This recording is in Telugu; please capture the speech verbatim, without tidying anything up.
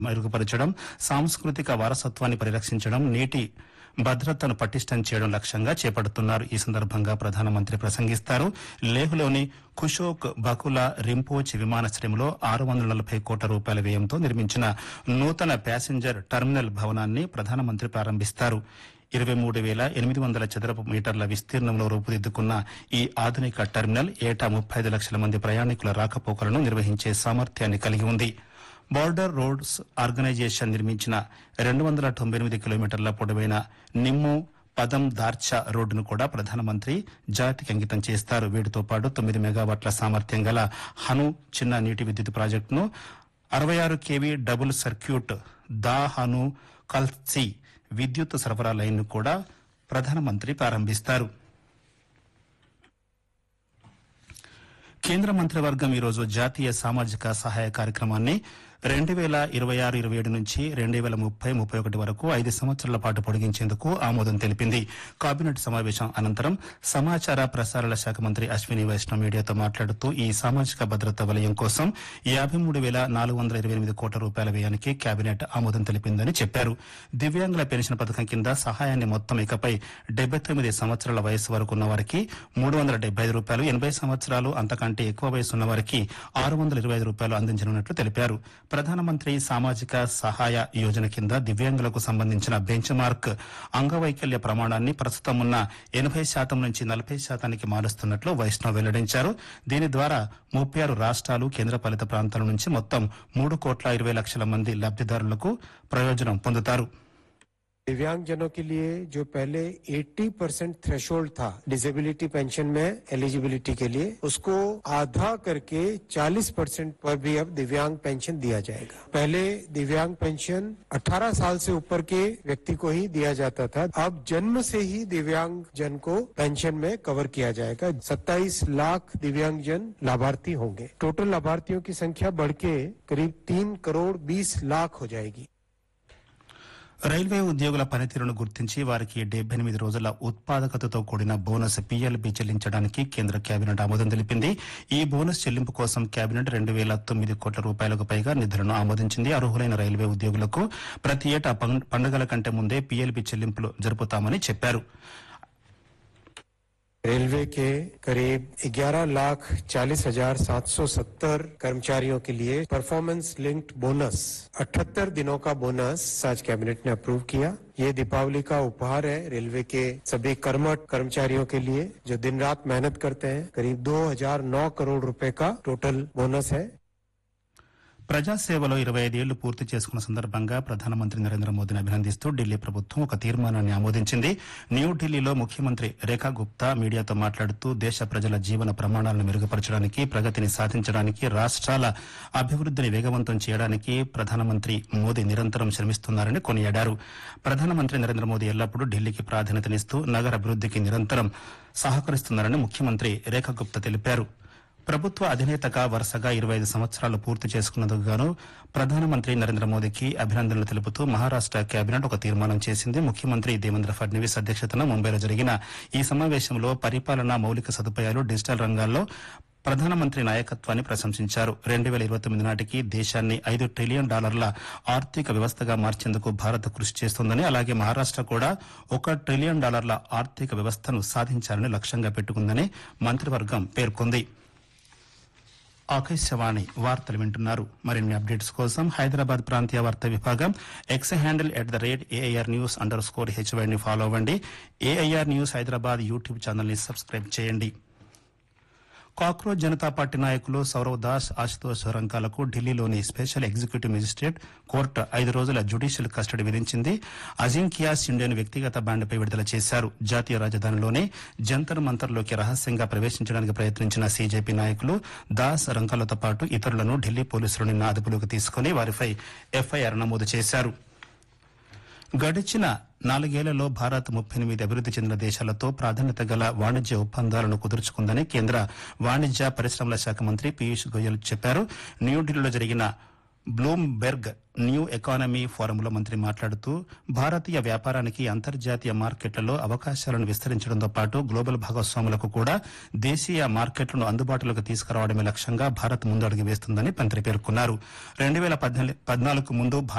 మెరుగుపరచడం, సాంస్కృతిక వారసత్వాన్ని పరిరక్షించడం, నీటి భద్రతను పటిష్టం చేయడం లక్ష్యంగా చేపడుతున్నారు. ఈ సందర్భంగా ప్రధానమంత్రి ప్రసంగిస్తారు. లేహ్లోని కుషోక్ బకులా రింపోచి విమానాశ్రయంలో ఆరు వందల నలభై కోట్ల రూపాయల వ్యయంతో నిర్మించిన నూతన ప్యాసింజర్ టెర్మినల్ భవనాన్ని ప్రధానమంత్రి ప్రారంభిస్తారు. ఇరవై మూడు వేల ఎనిమిది వందల చదరపు మీటర్ల విస్తీర్ణంలో రూపుదిద్దుకున్న ఈ ఆధునిక టెర్మినల్ ఏటా ముప్పై ఐదు లక్షల మంది ప్రయాణికుల రాకపోకలను నిర్వహించే సామర్థ్యాన్ని కలిగి ఉంది. బార్డర్ రోడ్స్ ఆర్గనైజేషన్ నిర్మించిన రెండు వందల తొంభై ఎనిమిది కిలోమీటర్ల పొడవైన నిమ్ము పదం దార్చా రోడ్డును కూడా ప్రధానమంత్రి జాతికి అంకితం చేస్తారు. వీటితో పాటు తొమ్మిది మెగావాట్ల సామర్థ్యం గల హను చిన్న నీటి విద్యుత్ ప్రాజెక్టును, అరవై ఆరు కేవీ డబుల్ సర్క్యూట్ దా హను కల్సి విద్యుత్ సరఫరా లైన్ను కూడా ప్రధానమంత్రి ప్రారంభిస్తారు. కేంద్ర మంత్రివర్గం ఈరోజు జాతీయ సామాజిక సహాయ కార్యక్రమాన్ని రెండు వేల ఇరవై ఆరు ఇరవై ఏడు నుంచి రెండు వేల ముప్పై ముప్పై ఒకటి వరకు ఐదు సంవత్సరాల పాటు పొడిగించేందుకు ఆమోదం తెలిపింది. కేబినెట్ సమావేశం అనంతరం సమాచార ప్రసారాల శాఖ మంత్రి అశ్విని వైష్ణవ్ మీడియాతో మాట్లాడుతూ ఈ సామాజిక భద్రత వలయం కోసం యాబై మూడు వేల నాలుగు వందల ఇరవై ఎనిమిది కోట్ల రూపాయల వ్యయానికి కేబినెట్ ఆమోదం తెలిపిందని చెప్పారు. దివ్యాంగుల పెన్షన్ పథకం కింద సహాయాన్ని మొత్తం ఇకపై డెబ్బై తొమ్మిది సంవత్సరాల వయసు వరకు ఉన్న వారికి మూడు వందల డెబ్బై ఐదు రూపాయలు, ఎనభై సంవత్సరాలు అంతకంటే ఎక్కువ వయసు ఉన్న వారికి ఆరు వందల ఇరవై ఐదు రూపాయలు అందించనున్నట్లు తెలిపారు. ప్రధానమంత్రి సామాజిక సహాయ యోజన కింద దివ్యాంగులకు సంబంధించిన బెంచ్ మార్క్ అంగవైకల్య ప్రమాణాన్ని ప్రస్తుతం ఉన్న ఎనభై శాతం నుంచి నలభై శాతానికి మారుస్తున్నట్లు వైష్ణవ్ వెల్లడించారు. దీని ద్వారా ముప్పై ఆరు రాష్ట్రాలు, కేంద్రపాలిత ప్రాంతాల నుంచి మొత్తం మూడు కోట్ల ఇరవై లక్షల మంది లబ్దిదారులకు ప్రయోజనం పొందుతారు. दिव्यांगजनों के लिए जो पहले अस्सी परसेंट थ्रेशोल्ड था डिसेबिलिटी पेंशन में एलिजिबिलिटी के लिए, उसको आधा करके चालीस परसेंट पर भी अब दिव्यांग पेंशन दिया जाएगा। पहले दिव्यांग पेंशन अठारह साल से ऊपर के व्यक्ति को ही दिया जाता था, अब जन्म से ही दिव्यांग जन को पेंशन में कवर किया जाएगा। सत्ताईस लाख दिव्यांग जन लाभार्थी होंगे। टोटल लाभार्थियों की संख्या बढ़ के करीब तीन करोड़ बीस लाख हो जाएगी। రైల్వే ఉద్యోగుల పనితీరును గుర్తించి వారికి డెబ్బై ఎనిమిది రోజుల ఉత్పాదకతతో కూడిన బోనస్ పీఎల్బీ చెల్లించడానికి కేంద్ర కేబినెట్ ఆమోదం తెలిపింది. ఈ బోనస్ చెల్లింపు కోసం కేబినెట్ రెండు వేల తొమ్మిది కోట్ల రూపాయలకు పైగా నిధులను ఆమోదించింది. అర్హులైన రైల్వే ఉద్యోగులకు ప్రతి ఏటా పండుగల కంటే ముందే పీఎల్బీ చెల్లింపులు జరుపుతామని చెప్పారు. रेलवे के करीब ग्यारह लाख चालीस हजार सात सौ सत्तर कर्मचारियों के लिए परफॉर्मेंस लिंक्ड बोनस अठहत्तर दिनों का बोनस आज कैबिनेट ने अप्रूव किया। ये दीपावली का उपहार है रेलवे के सभी कर्मठ कर्मचारियों के लिए जो दिन रात मेहनत करते हैं। करीब दो हजार नौ करोड़ रुपए का टोटल बोनस है। ప్రజాసేవలో ఇరవై ఐదేళ్లు పూర్తి చేసుకున్న సందర్భంగా ప్రధానమంత్రి నరేంద్ర మోదీని అభినందిస్తూ ఢిల్లీ ప్రభుత్వం ఒక తీర్మానాన్ని ఆమోదించింది. న్యూఢిల్లీలో ముఖ్యమంత్రి రేఖా గుప్తా మీడియాతో మాట్లాడుతూ దేశ ప్రజల జీవన ప్రమాణాలను మెరుగుపరచడానికి, ప్రగతిని సాధించడానికి, రాష్ట్రాల అభివృద్దిని వేగవంతం చేయడానికి ప్రధానమంత్రి మోదీ నిరంతరం శ్రమిస్తున్నారని కొనియాడారు. ప్రధానమంత్రి నరేంద్ర మోదీ ఎల్లప్పుడూ ఢిల్లీకి ప్రాధాన్యతనిస్తూ నగర అభివృద్దికి నిరంతరం సహకరిస్తున్నారని ముఖ్యమంత్రి రేఖా గుప్తా తెలిపారు. ప్రభుత్వ అధినేతగా వరుసగా ఇరవై ఐదు సంవత్సరాలు పూర్తి చేసుకున్నందుకు గాను ప్రధానమంత్రి నరేంద్ర మోదీకి అభినందనలు తెలుపుతూ మహారాష్ట కేబినెట్ ఒక తీర్మానం చేసింది. ముఖ్యమంత్రి దేవేంద్ర ఫడ్నవీస్ అధ్యక్షతన ముంబైలో జరిగిన ఈ సమావేశంలో పరిపాలన, మౌలిక సదుపాయాలు, డిజిటల్ రంగాల్లో ప్రధానమంత్రి నాయకత్వాన్ని ప్రశంసించారు. రెండు వేల ఇరవై తొమ్మిది నాటికి దేశాన్ని ఐదు ట్రిలియన్ డాలర్ల ఆర్థిక వ్యవస్థగా మార్చేందుకు భారత్ కృషి చేస్తోందని, అలాగే మహారాష్ట కూడా ఒక ట్రిలియన్ డాలర్ల ఆర్థిక వ్యవస్థను సాధించాలని లక్ష్యంగా పెట్టుకుందని మంత్రివర్గం పేర్కొంది. ఆకాశవాణి వార్తలు వింటున్నారు. మరిన్ని అప్డేట్స్ కోసం హైదరాబాద్ ప్రాంతీయ వార్తా విభాగం X handle at the rate AIR news under score హెచ్వైని follow అవ్వండి. AIR news Hyderabad YouTube channel ని సబ్స్క్రైబ్ చేయండి. కాక్రోచ్ జనతా పార్టీ నాయకులు సౌరవ్ దాస్, ఆశుతోష్ రంకాలకు ఢిల్లీలోని స్పెషల్ ఎగ్జిక్యూటివ్ మెజిస్ట్రేట్ కోర్టు ఐదు రోజుల జ్యుడిషియల్ కస్టడీ విధించింది. అజింక్యా సిండేను వ్యక్తిగత బాండ్పై విడుదల చేశారు. జాతీయ రాజధానిలోని జంతర్ మంతర్లోకి రహస్యంగా ప్రవేశించడానికి ప్రయత్నించిన సీజేపీ నాయకులు దాస్, రంకాలతో పాటు ఇతరులను ఢిల్లీ పోలీసులు నిన్న అదుపులోకి తీసుకుని వారిపై ఎఫ్ఐఆర్ నమోదు చేశారు. గడిచిన నాలుగేళ్లలో భారత్ ముప్పై ఎనిమిది అభివృద్ది చెందిన దేశాలతో ప్రాధాన్యత గల వాణిజ్య ఒప్పందాలను కుదుర్చుకుందని కేంద్ర వాణిజ్య పరిశ్రమల శాఖ మంత్రి పీయూష్ గోయల్ చెప్పారు. న్యూఢిల్లీలో జరిగిన బ్లూంబెర్గ్ న్యూ ఎకానమీ ఫోరంలో మంత్రి మాట్లాడుతూ భారతీయ వ్యాపారానికి అంతర్జాతీయ మార్కెట్లలో అవకాశాలను విస్తరించడంతో పాటు గ్లోబల్ భాగస్వాములకు కూడా దేశీయ మార్కెట్లను అందుబాటులోకి తీసుకురావడమే లక్ష్యంగా భారత్ ముందడుగు వేస్తుందని మంత్రి పేర్కొన్నారు. రెండు వేల పద్నాలుగు ముందు